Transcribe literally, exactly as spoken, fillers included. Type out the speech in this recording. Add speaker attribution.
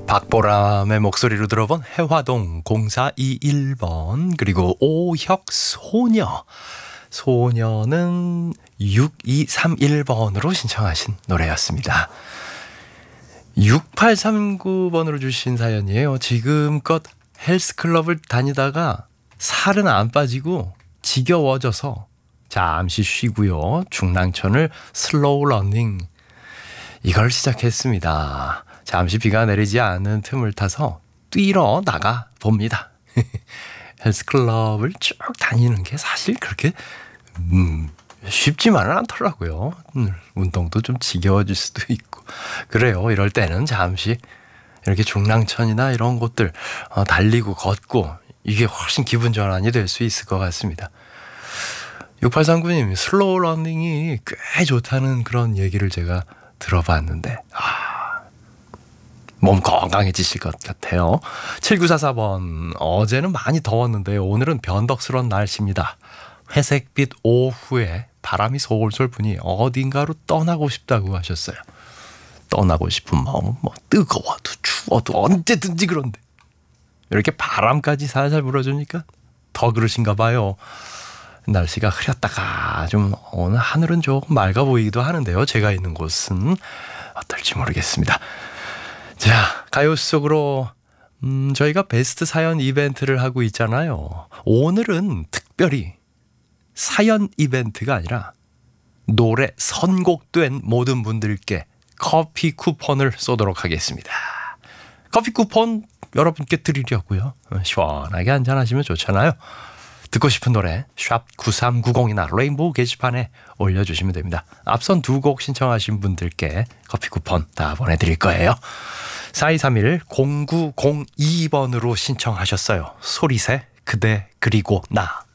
Speaker 1: 박보람의 목소리로 들어본 해화동 공사이일 번, 그리고 오혁 소녀. 소녀는 육이삼일 번으로 신청하신 노래였습니다. 육팔삼구 번으로 주신 사연이에요. 지금껏 헬스클럽을 다니다가 살은 안 빠지고 지겨워져서 잠시 쉬고요. 중랑천을 슬로우 러닝 이걸 시작했습니다. 잠시 비가 내리지 않은 틈을 타서 뛰러 나가 봅니다. 헬스클럽을 쭉 다니는 게 사실 그렇게 음, 쉽지만은 않더라고요. 음, 운동도 좀 지겨워질 수도 있고 그래요. 이럴 때는 잠시 이렇게 중랑천이나 이런 곳들 어, 달리고 걷고 이게 훨씬 기분 전환이 될 수 있을 것 같습니다. 육팔삼구 님 슬로우 러닝이 꽤 좋다는 그런 얘기를 제가 들어봤는데 아, 몸 건강해지실 것 같아요. 칠구사사 번 어제는 많이 더웠는데요. 오늘은 변덕스러운 날씨입니다. 회색빛 오후에 바람이 솔솔 부니 어딘가로 떠나고 싶다고 하셨어요. 떠나고 싶은 마음은 뭐 뜨거워도 추워도 언제든지 그런데 이렇게 바람까지 살살 불어주니까 더 그러신가 봐요. 날씨가 흐렸다가 좀 오늘 하늘은 조금 맑아 보이기도 하는데요. 제가 있는 곳은 어떨지 모르겠습니다. 자, 가요 속으로 음, 저희가 베스트 사연 이벤트를 하고 있잖아요. 오늘은 특별히 사연 이벤트가 아니라 노래 선곡된 모든 분들께 커피 쿠폰을 쏘도록 하겠습니다. 커피 쿠폰 여러분께 드리려고요. 시원하게 한잔하시면 좋잖아요. 듣고 싶은 노래 샵 구삼구공이나 레인보우 게시판에 올려주시면 됩니다. 앞선 두 곡 신청하신 분들께 커피 쿠폰 다 보내드릴 거예요. 사이삼일 공구공이 번으로 신청하셨어요. 소리새 그대 그리고 나.